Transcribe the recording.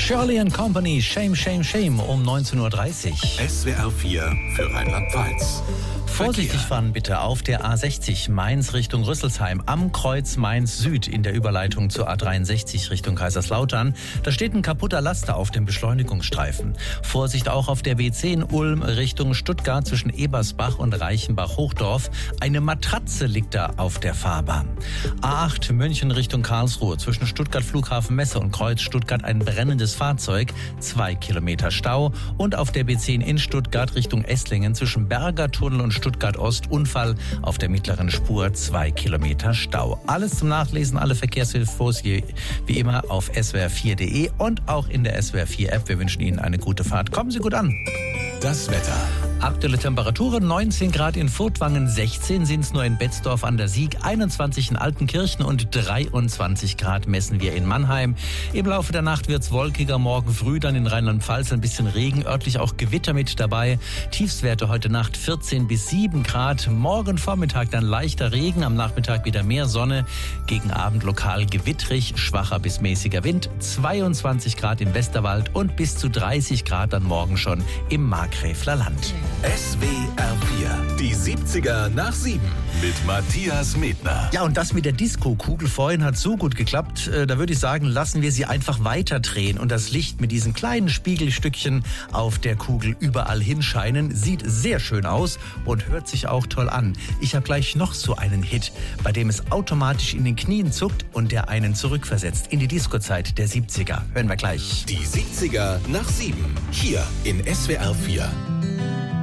Shirley & Company, Shame, Shame, Shame um 19.30 Uhr. SWR 4 für Rheinland-Pfalz. Vorsichtig fahren bitte auf der A60 Mainz Richtung Rüsselsheim am Kreuz Mainz Süd in der Überleitung zur A63 Richtung Kaiserslautern. Da steht ein kaputter Laster auf dem Beschleunigungsstreifen. Vorsicht auch auf der B10 Ulm Richtung Stuttgart zwischen Ebersbach und Reichenbach-Hochdorf. Eine Matratze liegt da auf der Fahrbahn. A8 München Richtung Karlsruhe zwischen Stuttgart Flughafen Messe und Kreuz Stuttgart ein brennendes Fahrzeug. 2 Kilometer Stau. Und auf der B10 in Stuttgart Richtung Esslingen zwischen Berger Tunnel und Stuttgart Ost Unfall auf der mittleren Spur, 2 Kilometer Stau. Alles zum Nachlesen, alle Verkehrsinfos wie immer auf swr4.de und auch in der SWR4 App. Wir wünschen Ihnen eine gute Fahrt. Kommen Sie gut an. Das Wetter. Aktuelle Temperaturen 19 Grad in Furtwangen, 16 sind es nur in Betzdorf an der Sieg, 21 in Altenkirchen und 23 Grad messen wir in Mannheim. Im Laufe der Nacht wird es wolkiger, morgen früh dann in Rheinland-Pfalz ein bisschen Regen, örtlich auch Gewitter mit dabei. Tiefstwerte heute Nacht 14 bis 7 Grad, morgen Vormittag dann leichter Regen, am Nachmittag wieder mehr Sonne, gegen Abend lokal gewittrig, schwacher bis mäßiger Wind, 22 Grad im Westerwald und bis zu 30 Grad dann morgen schon im Markgräfler Land. SWR 4, die 70er nach 7 mit Matthias Medner. Ja, und das mit der Disco-Kugel vorhin hat so gut geklappt, da würde ich sagen, lassen wir sie einfach weiterdrehen und das Licht mit diesen kleinen Spiegelstückchen auf der Kugel überall hinscheinen. Sieht sehr schön aus und hört sich auch toll an. Ich habe gleich noch so einen Hit, bei dem es automatisch in den Knien zuckt und der einen zurückversetzt in die Disco-Zeit der 70er. Hören wir gleich. Die 70er nach 7, hier in SWR 4.